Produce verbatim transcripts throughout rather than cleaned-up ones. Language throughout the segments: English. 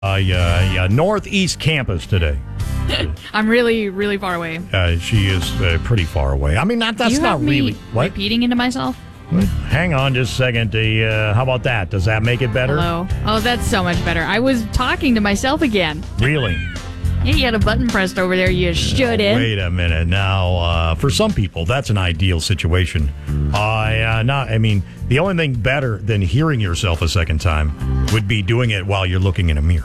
Uh, yeah, yeah, Northeast Campus today. I'm really, really far away. Uh, she is uh, pretty far away. I mean, not, that's you not have me really. What? Repeating into myself? What? Hang on just a second. Uh, how about that? Does that make it better? Hello. Oh, that's so much better. I was talking to myself again. Really? Yeah, you had a button pressed over there. You should in. Wait a minute. Now, uh, for some people, that's an ideal situation. Uh, uh, not, I mean, the only thing better than hearing yourself a second time would be doing it while you're looking in a mirror.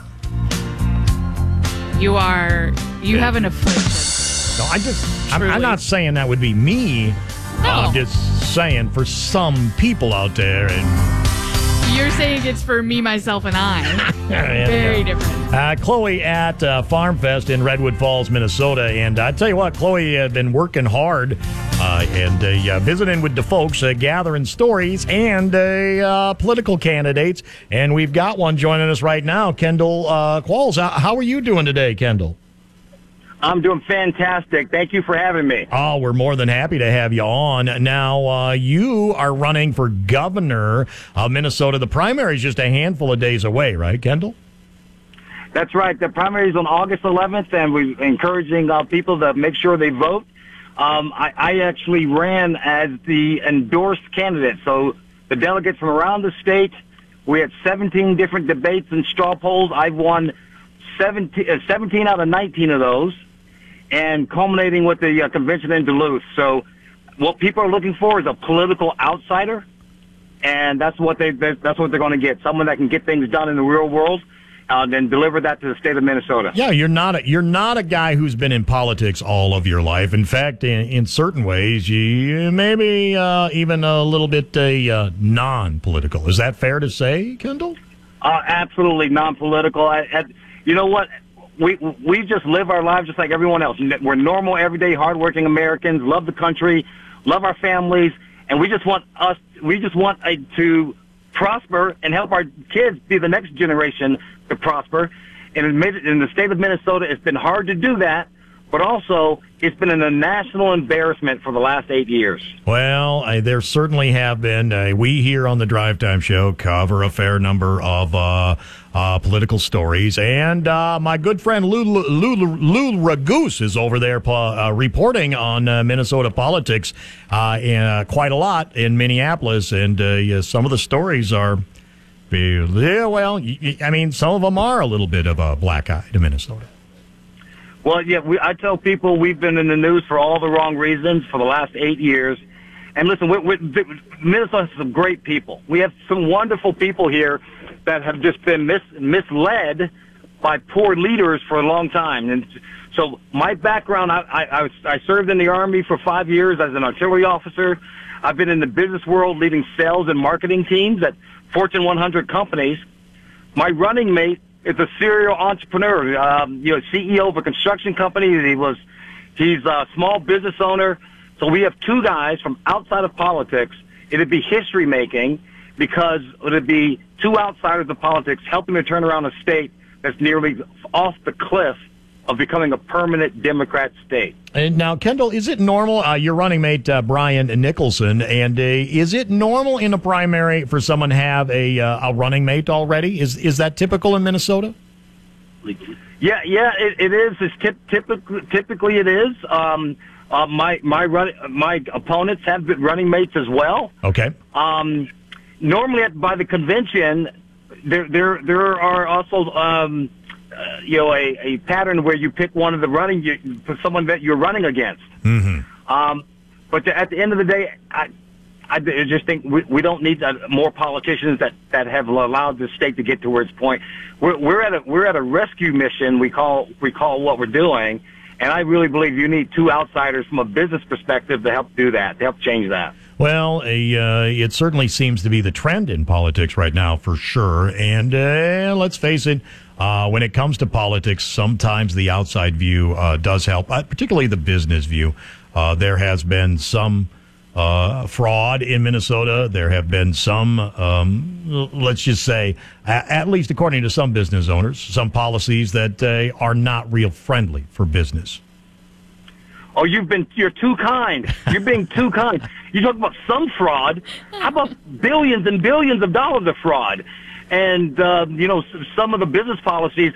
You are, you have an affliction. No, I just, I'm, Truly. I'm not saying that would be me. No. I'm just saying for some people out there. And You're saying it's for me, myself, and I. Yeah, Very yeah. different. Uh, Chloe at uh, Farm Fest in Redwood Falls, Minnesota. And I tell you what, Chloe had been working hard uh, and uh, yeah, visiting with the folks, uh, gathering stories and uh, uh, political candidates. And we've got one joining us right now, Kendall uh, Qualls. How, how are you doing today, Kendall? I'm doing fantastic. Thank you for having me. Oh, we're more than happy to have you on. Now, uh, you are running for governor of Minnesota. The primary is just a handful of days away, right, Kendall? That's right. The primary is on August eleventh, and we're encouraging uh, people to make sure they vote. Um, I, I actually ran as the endorsed candidate, so the delegates from around the state, we had seventeen different debates and straw polls. I've won seventeen, uh, seventeen out of nineteen of those, and culminating with the uh, convention in Duluth. So what people are looking for is a political outsider, and that's what they that's what they're going to get. Someone that can get things done in the real world, uh, and deliver that to the state of Minnesota. Yeah, you're not a, you're not a guy who's been in politics all of your life. In fact, in, in certain ways, you maybe uh, even a little bit uh, uh, non-political. Is that fair to say, Kendall? Uh, absolutely non-political. I, I, you know what? We we just live our lives just like everyone else. We're normal, everyday, hardworking Americans. Love the country, love our families, and we just want us. We just want uh, to prosper and help our kids be the next generation to prosper. And in, in the state of Minnesota, it's been hard to do that, but also it's been a national embarrassment for the last eight years. Well, I, there certainly have been. Uh, we here on the Drive Time Show cover a fair number of uh, uh, political stories. And uh, my good friend Lou, Lou, Lou Raguse is over there uh, reporting on uh, Minnesota politics uh, in, uh, quite a lot in Minneapolis. And uh, yeah, some of the stories are, yeah, well, I mean, some of them are a little bit of a black eye to Minnesota. Well, yeah, we, I tell people we've been in the news for all the wrong reasons for the last eight years. And listen, we're, we're, Minnesota has some great people. We have some wonderful people here that have just been mis, misled by poor leaders for a long time. And so my background, I, I, I, was, I served in the Army for five years as an artillery officer. I've been in the business world leading sales and marketing teams at Fortune one hundred companies. My running mate is a serial entrepreneur, um, you know, C E O of a construction company. He was, he's a small business owner. So we have two guys from outside of politics. It'd be history making because it'd be two outsiders of politics helping to turn around a state that's nearly off the cliff of becoming a permanent Democrat state. And now, Kendall, is it normal, uh, your running mate, uh, Brian Nicholson, and uh, is it normal in a primary for someone to have a, uh, a running mate already? Is is that typical in Minnesota? Yeah, yeah, it, it is. It's tip, typically, typically it is. Um, uh, my my run, my opponents have been running mates as well. Okay. Um, normally, at, by the convention, there there there are also um, uh, you know a, a pattern where you pick one of the running you, for someone that you're running against. Mm-hmm. Um, but the, at the end of the day, I. I just think we, we don't need uh, more politicians that, that have allowed the state to get to where it's point. We're, we're at a we're at a rescue mission. We call we call what we're doing, and I really believe you need two outsiders from a business perspective to help do that, to help change that. Well, a, uh, it certainly seems to be the trend in politics right now, for sure. And uh, let's face it, uh, when it comes to politics, sometimes the outside view uh, does help, uh, particularly the business view. Uh, there has been some. Uh, fraud in Minnesota. There have been some, um, let's just say, a- at least according to some business owners, some policies that uh, are not real friendly for business. Oh, you've been, you're too kind. You're being too kind. You talk about some fraud. How about billions and billions of dollars of fraud? And, uh, you know, some of the business policies